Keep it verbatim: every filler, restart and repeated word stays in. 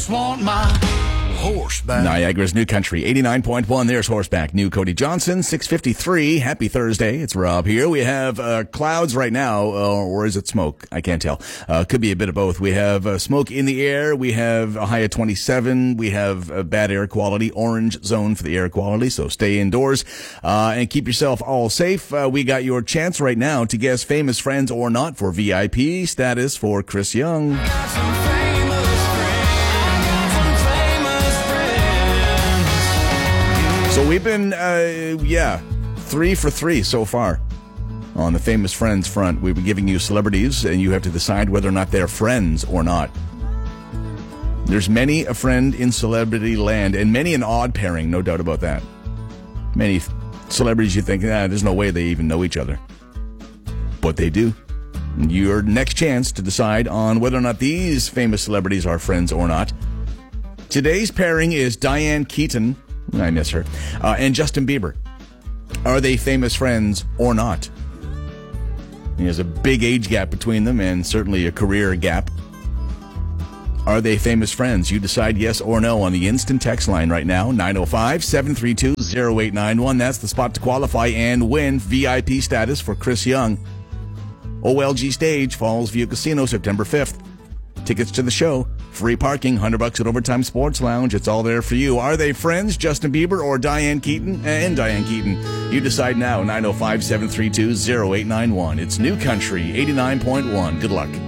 just want my horseback. Niagara's New Country, eighty-nine point one. There's Horseback. New Cody Johnson, six fifty-three. Happy Thursday. It's Rob here. We have uh, clouds right now, uh, or is it smoke? I can't tell. Uh, could be a bit of both. We have uh, smoke in the air. We have a high of twenty-seven. We have uh, bad air quality, orange zone for the air quality, so stay indoors uh, and keep yourself all safe. Uh, we got your chance right now to guess famous friends or not for V I P status for Chris Young. So we've been, uh, yeah, three for three so far on the famous friends front. We've been giving you celebrities, and you have to decide whether or not they're friends or not. There's many a friend in celebrity land, and many an odd pairing, no doubt about that. Many celebrities you think, ah, there's no way they even know each other. But they do. Your next chance to decide on whether or not these famous celebrities are friends or not. Today's pairing is Diane Keaton, I miss her, uh, and Justin Bieber. Are they famous friends or not? There's a big age gap between them and certainly a career gap. Are they famous friends? You decide yes or no on the instant text line right now, nine oh five, seven three two, oh eight nine one. That's the spot to qualify and win V I P status for Chris Young. O L G Stage, Falls View Casino, September fifth. Tickets to the show, free parking, one hundred bucks at Overtime Sports Lounge. It's all there for you. Are they friends, Justin Bieber or Diane Keaton? And Diane Keaton. You decide now, nine oh five, seven three two, oh eight nine one. It's New Country, eighty-nine point one. Good luck.